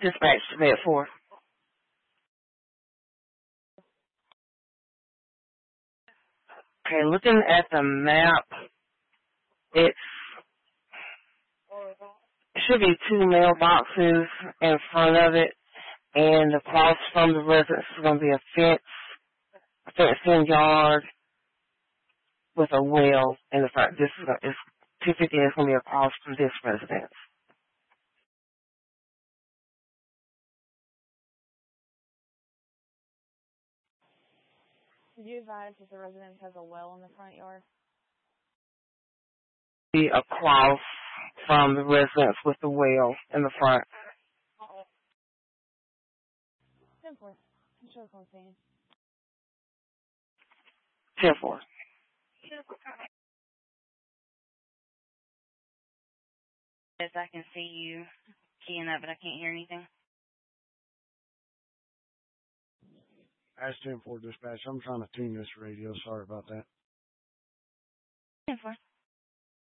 Dispatch to bed 4. Okay, looking at the map, it should be 2 mailboxes in front of it, and across from the residence is going to be a fenced-in yard with a well in the front. This is 250 is going to be across from this residence. Did you advise that the residence has a well in the front yard? Be across from the residence with the well in the front. 10-4. I'm sure it's on scene. 10-4. Yes, I can see you keying up, but I can't hear anything. That's 10-4 dispatch. I'm trying to tune this radio. Sorry about that. 10-4.